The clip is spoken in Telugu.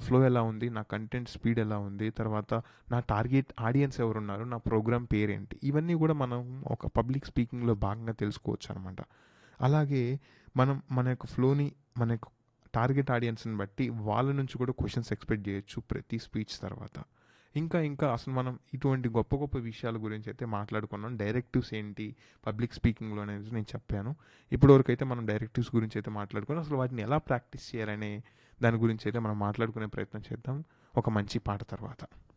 ఫ్లో ఎలా ఉంది, నా కంటెంట్ స్పీడ్ ఎలా ఉంది, తర్వాత నా టార్గెట్ ఆడియన్స్ ఎవరున్నారు, నా ప్రోగ్రామ్ పేరేంటి, ఇవన్నీ కూడా మనం ఒక పబ్లిక్ స్పీకింగ్లో భాగంగా తెలుసుకోవచ్చు అనమాట. అలాగే మనం మన యొక్క ఫ్లోని, మన యొక్క టార్గెట్ ఆడియన్స్ని బట్టి వాళ్ళ నుంచి కూడా క్వశ్చన్స్ ఎక్స్పెక్ట్ చేయొచ్చు ప్రతి స్పీచ్ తర్వాత. ఇంకా అసలు మనం ఇటువంటి గొప్ప గొప్ప విషయాల గురించి అయితే మాట్లాడుకున్నాం. డైరెక్టివ్స్ ఏంటి పబ్లిక్ స్పీకింగ్లో అనేది నేను చెప్పాను. ఇప్పటివరకు అయితే మనం డైరెక్టివ్స్ గురించి అయితే మాట్లాడుకున్నాం. అసలు వాటిని ఎలా ప్రాక్టీస్ చేయాలనే దాని గురించి అయితే మనం మాట్లాడుకునే ప్రయత్నం చేద్దాం ఒక మంచి పాట తర్వాత.